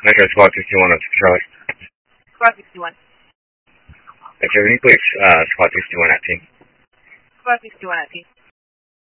Metro Squad 61 on Charlie. Squad 61. Activity, please. Squad 61 at team. Squad 61 at team.